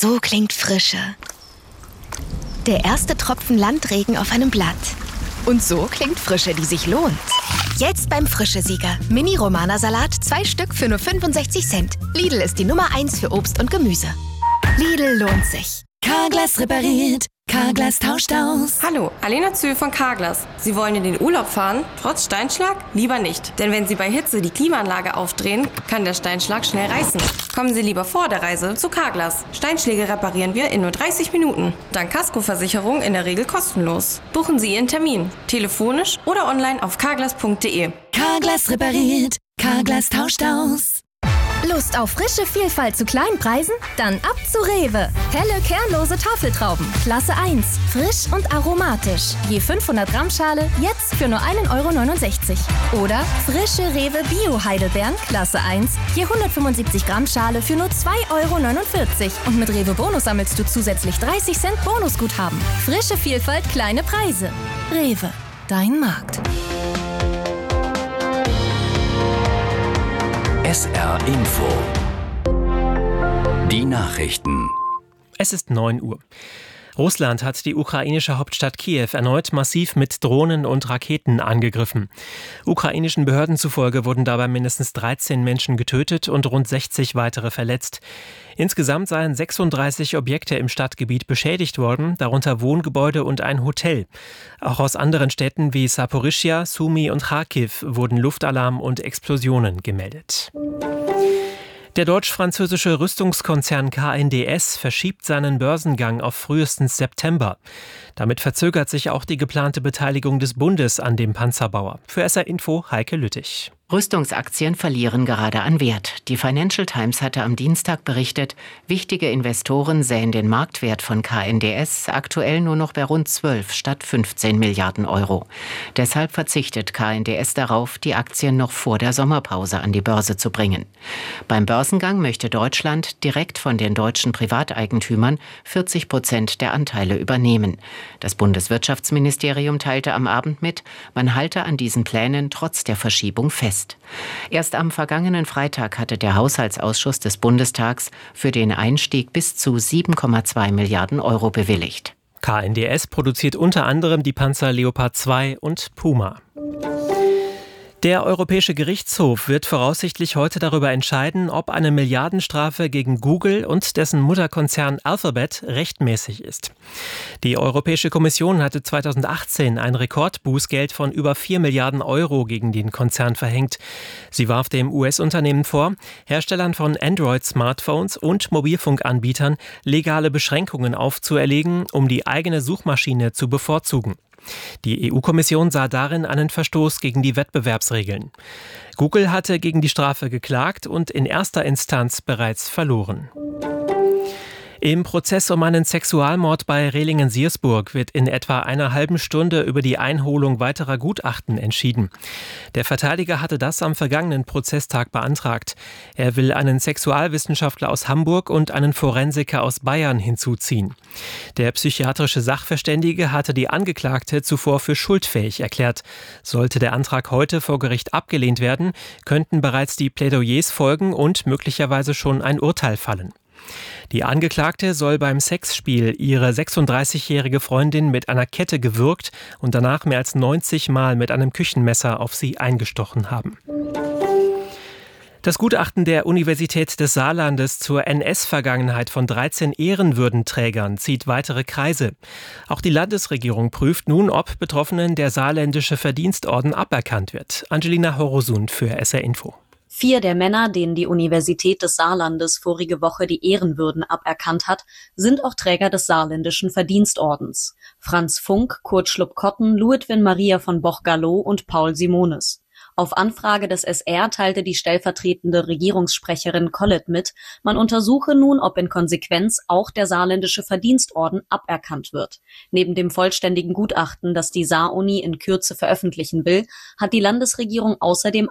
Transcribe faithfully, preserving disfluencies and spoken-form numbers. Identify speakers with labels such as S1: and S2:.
S1: So klingt Frische. Der erste Tropfen Landregen auf einem Blatt. Und so klingt Frische, die sich lohnt. Jetzt beim Frische-Sieger. Mini-Romana-Salat, zwei Stück für nur fünfundsechzig Cent. Lidl ist die Nummer eins für Obst und Gemüse. Lidl lohnt sich.
S2: Carglass repariert. Carglass tauscht aus.
S3: Hallo, Alena Zöhl von Carglass. Sie wollen in den Urlaub fahren? Trotz Steinschlag? Lieber nicht. Denn wenn Sie bei Hitze die Klimaanlage aufdrehen, kann der Steinschlag schnell reißen. Kommen Sie lieber vor der Reise zu Carglass. Steinschläge reparieren wir in nur dreißig Minuten. Dank Kaskoversicherung in der Regel kostenlos. Buchen Sie Ihren Termin. Telefonisch oder online auf carglass punkt de.
S2: Carglass repariert. Carglass tauscht aus.
S4: Lust auf frische Vielfalt zu kleinen Preisen? Dann ab zu Rewe. Helle, kernlose Tafeltrauben. Klasse eins. Frisch und aromatisch. Je fünfhundert Gramm Schale, jetzt für nur ein Euro neunundsechzig. Oder frische Rewe Bio-Heidelbeeren. Klasse eins. Je hundertfünfundsiebzig Gramm Schale für nur zwei Euro neunundvierzig. Und mit Rewe Bonus sammelst du zusätzlich dreißig Cent Bonusguthaben. Frische Vielfalt, kleine Preise. Rewe. Dein Markt.
S5: S R Info. Die Nachrichten.
S6: Es ist neun Uhr. Russland hat die ukrainische Hauptstadt Kiew erneut massiv mit Drohnen und Raketen angegriffen. Ukrainischen Behörden zufolge wurden dabei mindestens dreizehn Menschen getötet und rund sechzig weitere verletzt. Insgesamt seien sechsunddreißig Objekte im Stadtgebiet beschädigt worden, darunter Wohngebäude und ein Hotel. Auch aus anderen Städten wie Saporischschja, Sumy und Charkiw wurden Luftalarm und Explosionen gemeldet. Der deutsch-französische Rüstungskonzern K N D S verschiebt seinen Börsengang auf frühestens September. Damit verzögert sich auch die geplante Beteiligung des Bundes an dem Panzerbauer. Für S R Info Heike Lüttich.
S7: Rüstungsaktien verlieren gerade an Wert. Die Financial Times hatte am Dienstag berichtet, wichtige Investoren sähen den Marktwert von K N D S aktuell nur noch bei rund zwölf statt fünfzehn Milliarden Euro. Deshalb verzichtet K N D S darauf, die Aktien noch vor der Sommerpause an die Börse zu bringen. Beim Börsengang möchte Deutschland direkt von den deutschen Privateigentümern vierzig Prozent der Anteile übernehmen. Das Bundeswirtschaftsministerium teilte am Abend mit, man halte an diesen Plänen trotz der Verschiebung fest. Erst am vergangenen Freitag hatte der Haushaltsausschuss des Bundestags für den Einstieg bis zu sieben Komma zwei Milliarden Euro bewilligt.
S6: K N D S produziert unter anderem die Panzer Leopard zwei und Puma. Der Europäische Gerichtshof wird voraussichtlich heute darüber entscheiden, ob eine Milliardenstrafe gegen Google und dessen Mutterkonzern Alphabet rechtmäßig ist. Die Europäische Kommission hatte zweitausendachtzehn ein Rekordbußgeld von über vier Milliarden Euro gegen den Konzern verhängt. Sie warf dem U S-Unternehmen vor, Herstellern von Android-Smartphones und Mobilfunkanbietern legale Beschränkungen aufzuerlegen, um die eigene Suchmaschine zu bevorzugen. Die E U-Kommission sah darin einen Verstoß gegen die Wettbewerbsregeln. Google hatte gegen die Strafe geklagt und in erster Instanz bereits verloren. Im Prozess um einen Sexualmord bei Rehlingen-Siersburg wird in etwa einer halben Stunde über die Einholung weiterer Gutachten entschieden. Der Verteidiger hatte das am vergangenen Prozesstag beantragt. Er will einen Sexualwissenschaftler aus Hamburg und einen Forensiker aus Bayern hinzuziehen. Der psychiatrische Sachverständige hatte die Angeklagte zuvor für schuldfähig erklärt. Sollte der Antrag heute vor Gericht abgelehnt werden, könnten bereits die Plädoyers folgen und möglicherweise schon ein Urteil fallen. Die Angeklagte soll beim Sexspiel ihre sechsunddreißigjährige Freundin mit einer Kette gewürgt und danach mehr als neunzig Mal mit einem Küchenmesser auf sie eingestochen haben. Das Gutachten der Universität des Saarlandes zur N S-Vergangenheit von dreizehn Ehrenwürdenträgern zieht weitere Kreise. Auch die Landesregierung prüft nun, ob Betroffenen der saarländische Verdienstorden aberkannt wird. Angelina Horosund für S R Info.
S8: Vier der Männer, denen die Universität des Saarlandes vorige Woche die Ehrenwürden aberkannt hat, sind auch Träger des saarländischen Verdienstordens. Franz Funk, Kurt Schlupp-Kotten, Luitwin Maria von Boch-Gallo und Paul Simonis. Auf Anfrage des S R teilte die stellvertretende Regierungssprecherin Collett mit, man untersuche nun, ob in Konsequenz auch der saarländische Verdienstorden aberkannt wird. Neben dem vollständigen Gutachten, das die Saar-Uni in Kürze veröffentlichen will, hat die Landesregierung außerdem